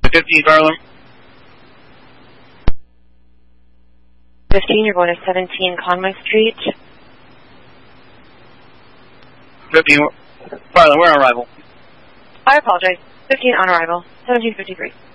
15 Garland. 15, you're going to 17 Conway Street. 15, Garland, we're on arrival. I apologize. 15 on arrival. 1753.